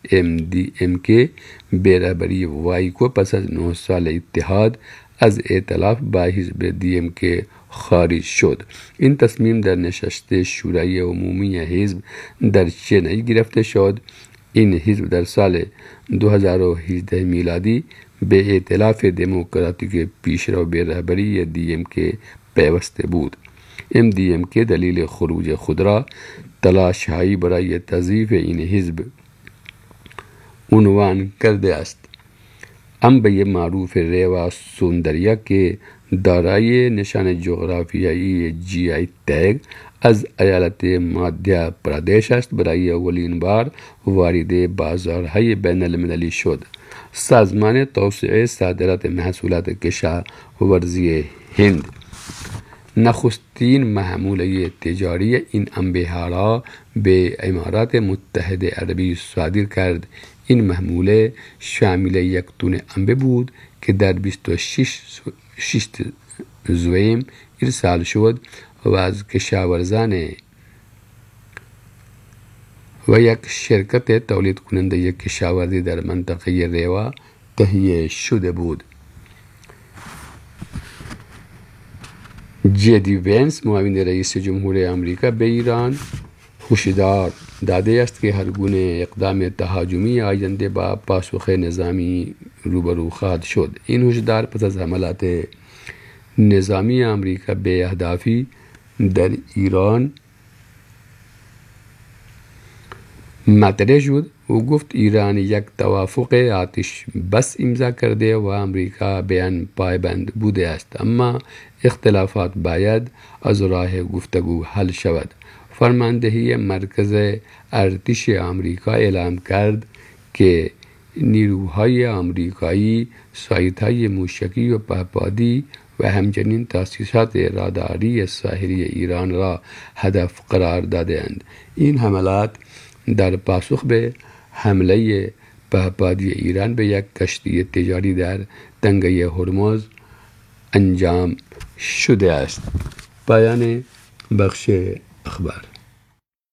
MDMK به رهبری وایکو پس از 9 سال اتحاد از ائتلاف با حزب DMK خارج شد. این تصمیم در نشست شورای عمومی حزب در چنئی گرفته شد. این حزب در سال 2018 میلادی به ائتلاف دموکراتیک پیشرو به رهبری DMK پیوسته بود. MDMK دلیل خروج خود را تلاش‌هایی برای تضعیف این حزب عنوان کرده است. انبه معروف ریوا سوندریا که دارای نشان جغرافیایی GI تگ از ایالت مادھیہ پردیش است، برای اولین بار وارد بازارهای بین المللی شد. سازمان توسعه صادرات محصولات کشاورزی هند نخستین محموله تجاری این انبه ها را به امارات متحده عربی صادر کرد. این محموله شامل 1 تن انبه بود که در 26 ژوئیم ارسال شد و از کشاورزان و یک شرکت تولید کننده کشاورزی در منطقه ریوا تهیه شده بود. جدی وینس معاون رئیس جمهور آمریکا به ایران هشدار داده است که هر گونه اقدام تهاجمی آینده با پاسخ نظامی روبرو خواهد شد. این هشدار پس از حملات نظامی آمریکا به اهدافی در ایران مطرح شد. او گفت ایران یک توافق آتش بس امضا کرده و آمریکا به آن پایبند بوده است، اما اختلافات باید از راه گفتگو حل شود. فرماندهی مرکز ارتش آمریکا اعلام کرد که نیروهای آمریکایی سایت‌های موشکی و پهپادی و همچنین تاسیسات راداری ساحلی ایران را هدف قرار داده‌اند. این حملات در پاسخ به حمله پهپادی ایران به یک کشتی تجاری در تنگه هرمز انجام شده است. پایان بخش اخبار.